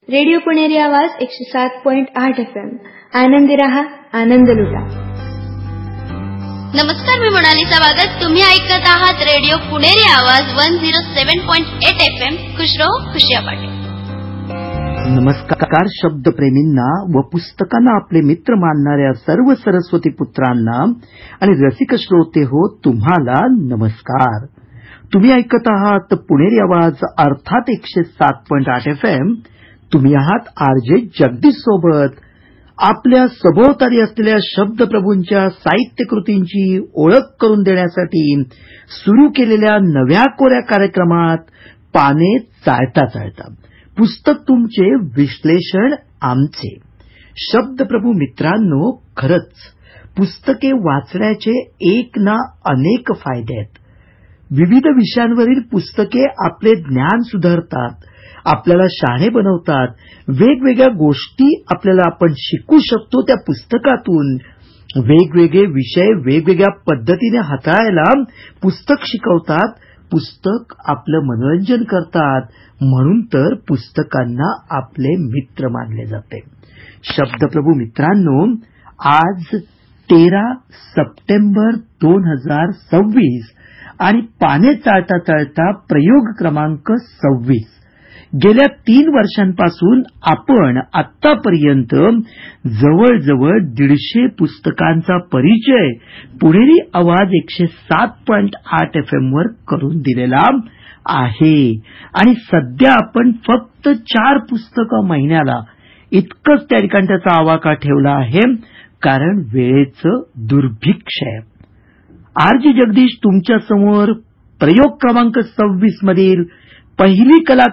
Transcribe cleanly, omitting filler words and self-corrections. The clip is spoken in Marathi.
रेडिओ पुणेरी आवाज 107.8 FM. आनंदी रहा, आनंद लुटा. नमस्कार, मी मोनालिसा वागत. तुम्ही ऐकत आहात रेडिओ पुणेरी आवाज 107.8 FM. खुश रहो, खुशिया बाटे. नमस्कार शब्दप्रेमींना व पुस्तकांना आपले मित्र मानणाऱ्या सर्व सरस्वती पुत्रांना आणि रसिक श्रोते हो, तुम्हाला नमस्कार. तुम्ही ऐकत आहात पुणेरी आवाज अर्थात 107.8 FM. तुम्ही आहात आरजे जगदीश सोबत. आपल्या सभोवताली असलेल्या शब्दप्रभूंच्या साहित्य कृतींची ओळख करून देण्यासाठी सुरू केलेल्या नव्या कोऱ्या कार्यक्रमात पाने चाळता चाळता पुस्तक तुमचे, विश्लेषण आमचे. शब्दप्रभू मित्रांनो, खरंच पुस्तके वाचण्याचे एक ना अनेक फायदे आहेत. विविध विषयांवरील पुस्तके आपले ज्ञान सुधारतात, आपल्याला शहाणे बनवतात. वेगवेगळ्या गोष्टी आपल्याला आपण शिकू शकतो त्या पुस्तकातून. वेगवेगळे विषय वेगवेगळ्या पद्धतीने हाताळायला पुस्तक शिकवतात. पुस्तक आपलं मनोरंजन करतात. म्हणून तर पुस्तकांना आपले मित्र मानले जाते. शब्दप्रभू मित्रांनो, आज 13 सप्टेंबर 2026 आणि पाने चाळता चाळता प्रयोग क्रमांक 26. गेल्या 3 वर्षांपासून आपण आतापर्यंत जवळजवळ 150 पुस्तकांचा परिचय पुणेरी आवाज 107.8 FM वर करून दिलेला आहे. आणि सध्या आपण फक्त 4 पुस्तकं महिन्याला इतकंच त्या ठिकाणी त्याचा आवाका ठेवला आहे, कारण वेळेचं दुर्भिक्ष आहे. आरजी जगदीश तुमच्या समोर प्रयोग क्रमांक 26 मधील पहिली कला